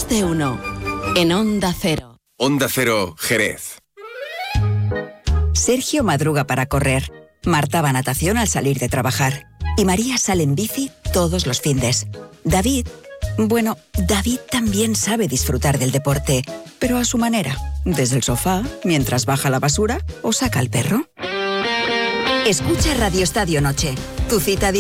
Más de uno. En Onda Cero. Onda Cero, Jerez. Sergio madruga para correr. Marta va a natación al salir de trabajar. Y María sale en bici todos los findes. David también sabe disfrutar del deporte, pero a su manera. Desde el sofá, mientras baja la basura o saca al perro. Escucha Radio Estadio Noche. Tu cita